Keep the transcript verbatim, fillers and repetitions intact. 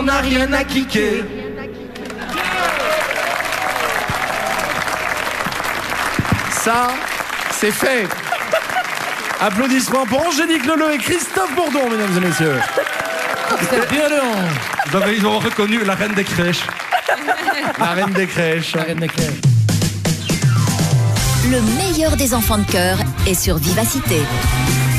On n'a rien à kicker. Ça, c'est fait. Applaudissements pour Angélique Leleu et Christophe Bourdon, mesdames et messieurs. Vous avez, ils ont reconnu la reine des crèches. La reine des crèches. La reine des crèches. Le meilleur des enfants de cœur est sur Vivacité.